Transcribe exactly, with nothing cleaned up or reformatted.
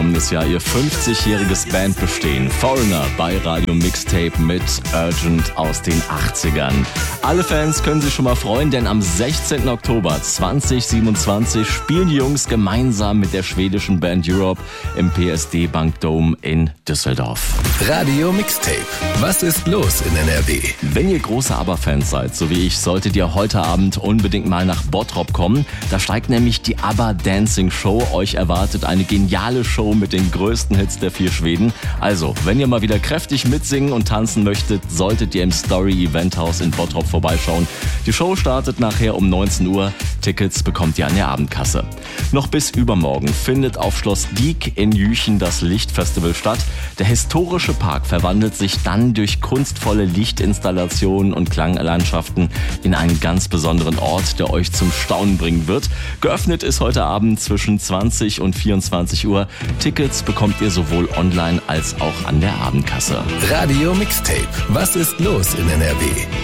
vergangenes Jahr ihr fünfzigjähriges Bandbestehen. Foreigner bei Radio Mixtape mit Urgent aus den achtzigern. Alle Fans können sich schon mal freuen, denn am sechzehnten Oktober zweitausendsiebenundzwanzig spielen die Jungs gemeinsam mit der schwedischen Band Europe im P S D Bank Dome in Düsseldorf. Radio Mixtape. Was ist los in N R W? Wenn ihr große ABBA-Fans seid, so wie ich, solltet ihr heute Abend unbedingt mal nach Bottrop kommen. Da steigt nämlich die ABBA Dancing Show. Euch erwartet eine geniale Show mit den größten Hits der vier Schweden. Also, wenn ihr mal wieder kräftig mitsingen und tanzen möchtet, solltet ihr im Story Event House in Bottrop vorbeischauen. Die Show startet nachher um neunzehn Uhr. Tickets bekommt ihr an der Abendkasse. Noch bis übermorgen findet auf Schloss Dieck in Jüchen das Lichtfestival statt. Der historische Park verwandelt sich dann durch kunstvolle Lichtinstallationen und Klanglandschaften in einen ganz besonderen Ort, der euch zum Staunen bringen wird. Geöffnet ist heute Abend zwischen zwanzig und vierundzwanzig Uhr. Tickets bekommt ihr sowohl online als auch an der Abendkasse. Radio Mixtape. Was ist los in N R W?